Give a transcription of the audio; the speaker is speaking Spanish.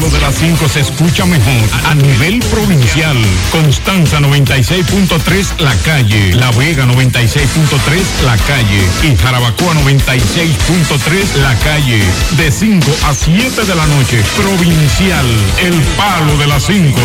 Palo de las 5 se escucha mejor a nivel provincial. Constanza 96.3 La Calle, La Vega 96.3 La Calle y Jarabacoa 96.3 La Calle. De 5 a 7 de la noche, provincial, El Palo de las 5.